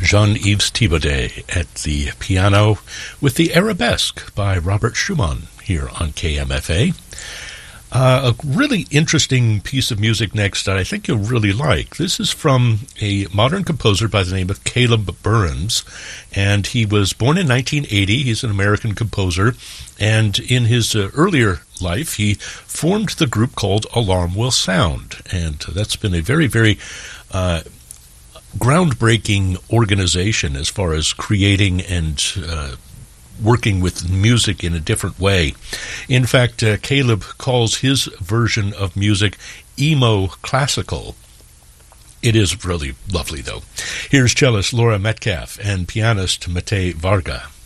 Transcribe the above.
Jean-Yves Thibaudet at the piano with the Arabesque by Robert Schumann here on KMFA. A really interesting piece of music next that I think you'll really like. This is from a modern composer by the name of Caleb Burns, and he was born in 1980. He's an American composer, and in his earlier life, he formed the group called Alarm Will Sound, and that's been a very, very groundbreaking organization as far as creating and working with music in a different way. In fact, Caleb calls his version of music emo classical. It is really lovely, though. Here's cellist Laura Metcalf and pianist Matej Varga.